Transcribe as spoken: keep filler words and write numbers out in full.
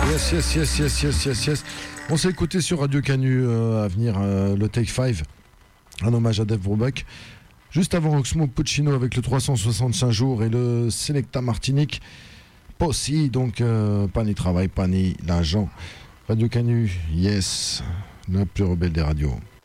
Yes, yes, yes, yes, yes, yes, yes. On s'est écouté sur Radio Canu euh, à venir euh, le Take five, un hommage à Dave Brubeck. Juste avant Oxmo Puccino avec le trois cent soixante-cinq jours et le Selecta Martinique. Possi, donc euh, pas ni travail, pas ni l'argent. Radio Canu, yes, la plus rebelle des radios.